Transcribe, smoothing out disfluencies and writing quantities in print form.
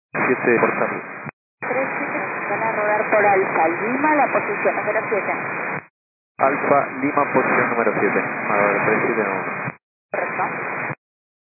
7 por salud. 37 van a rodar por Alfa Lima, la posición número 7. Alfa Lima, posición número 7. A ver, 37 no.